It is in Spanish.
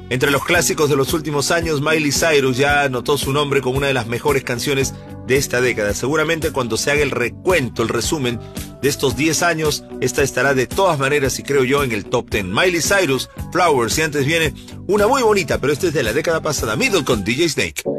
Entre los clásicos de los últimos años, Miley Cyrus ya anotó su nombre como una de las mejores canciones de esta década. Seguramente cuando se haga el recuento, el resumen de estos 10 años, esta estará de todas maneras, y creo yo, en el top 10. Miley Cyrus, Flowers, y antes viene una muy bonita, pero esta es de la década pasada, Middle con DJ Snake.